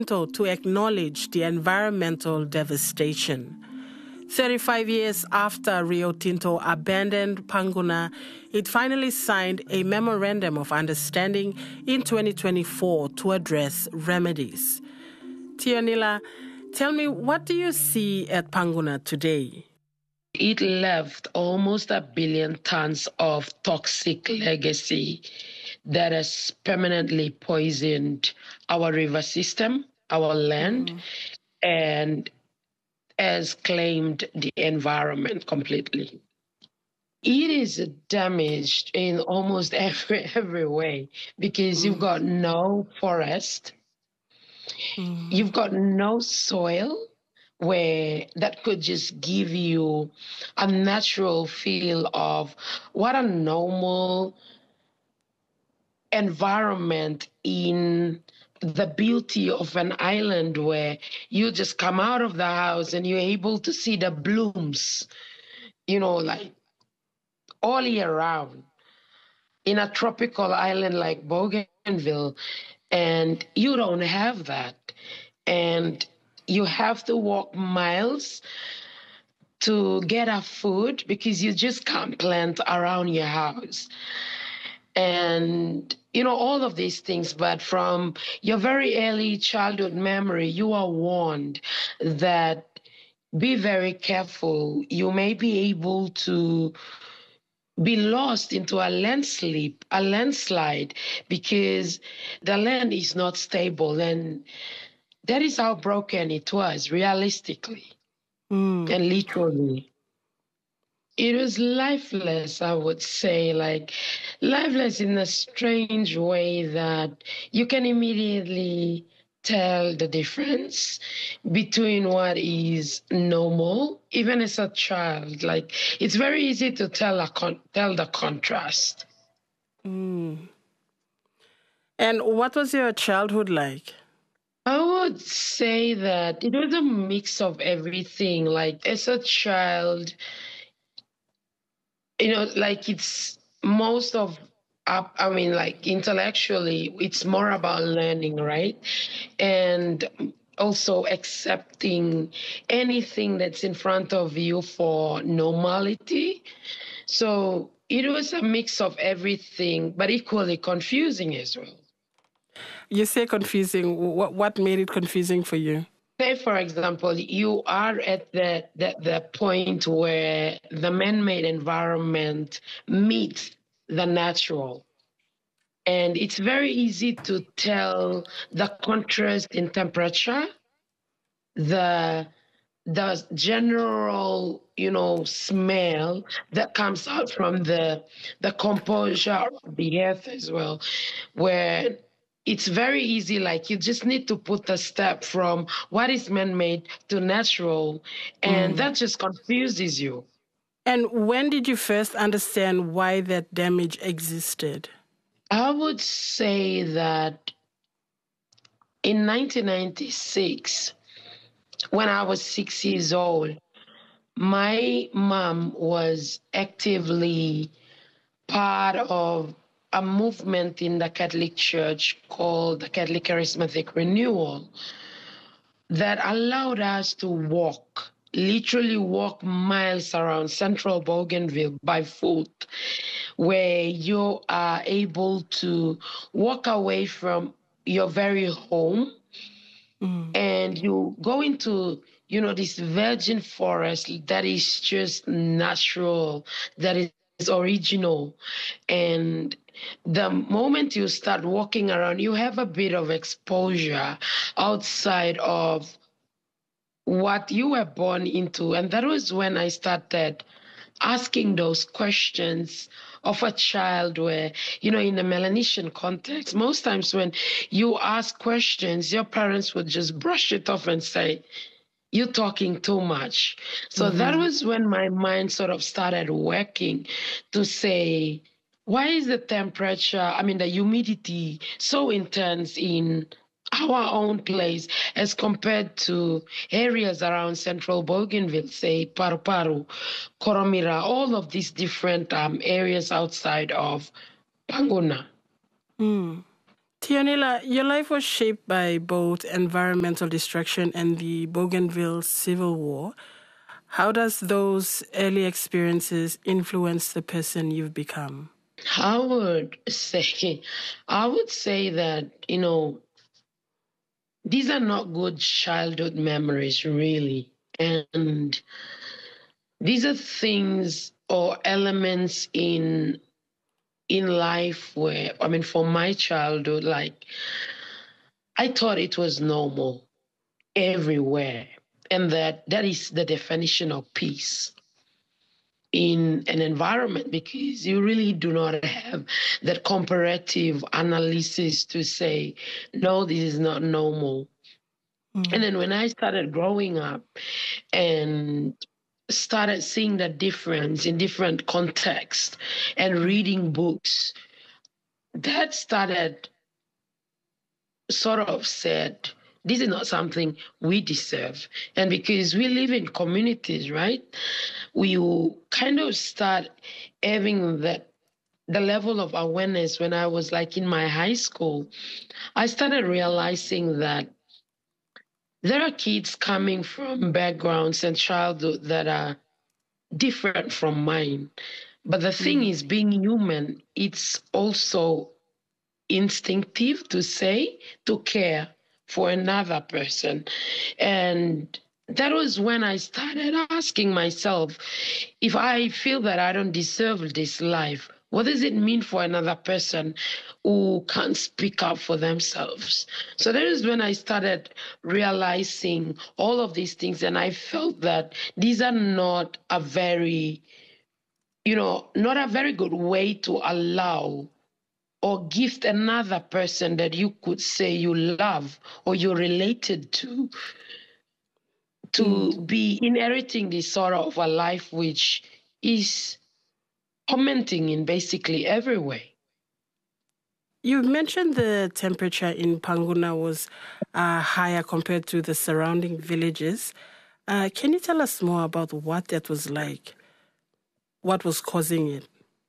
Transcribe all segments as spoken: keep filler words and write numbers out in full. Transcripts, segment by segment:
to acknowledge the environmental devastation. thirty-five years after Rio Tinto abandoned Panguna, it finally signed a memorandum of understanding in twenty twenty-four to address remedies. Tionila, tell me, what do you see at Panguna today? It left almost a billion tons of toxic legacy that has permanently poisoned our river system, our land, mm-hmm. and has claimed the environment completely. It is damaged in almost every every way because mm. you've got no forest, mm. you've got no soil where that could just give you a natural feel of what a normal environment in the beauty of an island where you just come out of the house and you're able to see the blooms, you know, like all year round in a tropical island like Bougainville. And you don't have that. And you have to walk miles to get a food because you just can't plant around your house. And, you know, all of these things. But from your very early childhood memory, you are warned that be very careful. You may be able to be lost into a landslide, a landslide because the land is not stable. And that is how broken it was, realistically mm. and literally. It was lifeless, I would say, like lifeless in a strange way that you can immediately tell the difference between what is normal, even as a child. Like it's very easy to tell a con- tell the contrast. Mm. And what was your childhood like? I would say that it was a mix of everything. Like as a child, you know, like it's most of, I mean, like intellectually, it's more about learning, right? And also accepting anything that's in front of you for normality. So it was a mix of everything, but equally confusing as well. You say confusing. What, what made it confusing for you? Say, for example, you are at the, the, the point where the man-made environment meets the natural. And it's very easy to tell the contrast in temperature, the the general, you know, smell that comes out from the the composure of the earth as well, where it's very easy, like you just need to put a step from what is man-made to natural, and mm. that just confuses you. And when did you first understand why that damage existed? I would say that in nineteen ninety-six, when I was six years old, my mom was actively part of a movement in the Catholic Church called the Catholic Charismatic Renewal that allowed us to walk, literally walk miles around central Bougainville by foot, where you are able to walk away from your very home mm. and you go into, you know, this virgin forest that is just natural, that is original. And the moment you start walking around, you have a bit of exposure outside of what you were born into. And that was when I started asking those questions of a child where, you know, in the Melanesian context, most times when you ask questions, your parents would just brush it off and say, you're talking too much. So mm-hmm. that was when my mind sort of started working to say, why is the temperature, I mean, the humidity so intense in our own place as compared to areas around central Bougainville, say Paru Paru, Koromira, all of these different um, areas outside of Panguna. Mm. Tionela, your life was shaped by both environmental destruction and the Bougainville Civil War. How does those early experiences influence the person you've become? I would say, I would say that, you know, these are not good childhood memories, really. And these are things or elements in in life where, I mean, for my childhood, like, I thought it was normal everywhere. And that that is the definition of peace in an environment, because you really do not have that comparative analysis to say, no, this is not normal. Mm. And then when I started growing up and started seeing the difference in different contexts and reading books, that started sort of said, this is not something we deserve. And because we live in communities, right, we will kind of start having that the level of awareness. When I was like in my high school, I started realizing that there are kids coming from backgrounds and childhood that are different from mine. But the thing mm. is, being human, it's also instinctive to say, to care for another person. And that was when I started asking myself, if I feel that I don't deserve this life, what does it mean for another person who can't speak up for themselves? So that is when I started realizing all of these things. And I felt that these are not a very, you know, not a very good way to allow or gift another person that you could say you love or you're related to, to mm. be inheriting this sort of a life which is commenting in basically every way. You mentioned the temperature in Panguna was uh, higher compared to the surrounding villages. Uh, can you tell us more about what that was like? What was causing it?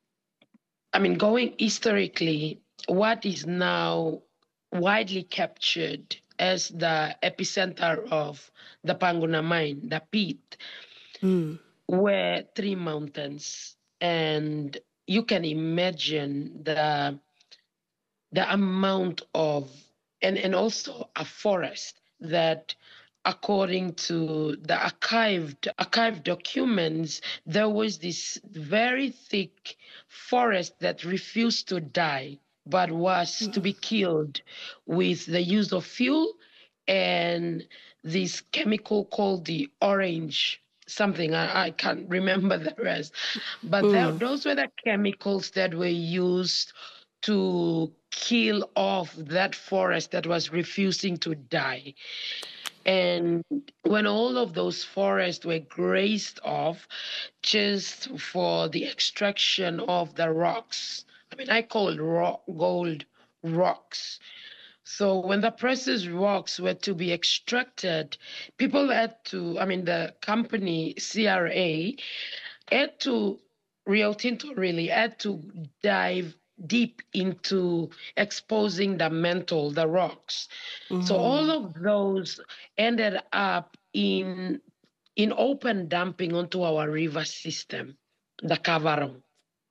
I mean, going historically, what is now widely captured as the epicenter of the Panguna mine, the pit, mm. were three mountains. And you can imagine the, the amount of, and, and also a forest that, according to the archived archived documents, there was this very thick forest that refused to die, but was mm. to be killed with the use of fuel and this chemical called the orange something. I, I can't remember the rest. But mm. that, those were the chemicals that were used to kill off that forest that was refusing to die. And when all of those forests were grazed off just for the extraction of the rocks, I mean, I call it rock, gold rocks. So when the precious rocks were to be extracted, people had to, I mean, the company C R A had to, Rio Tinto really had to dive deep into exposing the mantle, the rocks. Mm-hmm. So all of those ended up in in open dumping onto our river system, the Kavarong.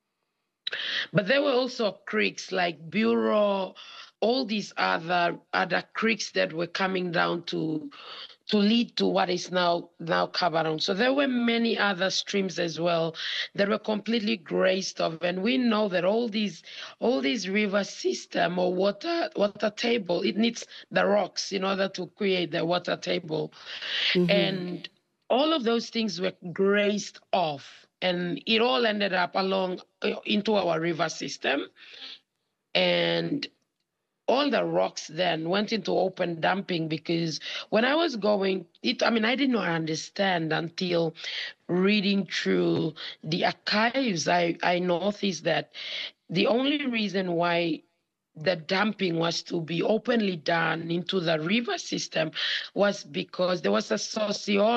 But there were also creeks like Bureau, all these other other creeks that were coming down to to lead to what is now now Kavarong. So there were many other streams as well that were completely grazed off. And we know that all these all these river system or water water table, it needs the rocks in order to create the water table. Mm-hmm. And all of those things were grazed off, and it all ended up along into our river system. And all the rocks then went into open dumping, because when I was going, it, I mean, I did not understand until reading through the archives. I, I noticed that the only reason why the dumping was to be openly done into the river system was because there was a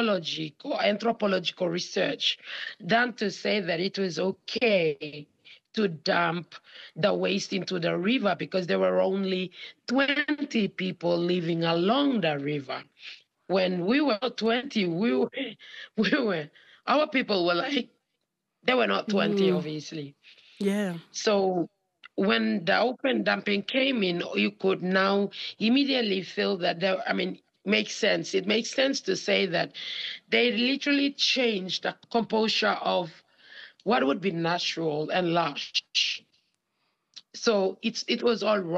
sociological, anthropological research done to say that it was okay to dump the waste into the river because there were only twenty people living along the river. When we were twenty, we were, we were, our people were like, they were not twenty, Mm. obviously. Yeah. So when the open dumping came in, you could now immediately feel that there, I mean, makes sense. It makes sense to say that they literally changed the composure of what would be natural and lush. So it's it was all wrong.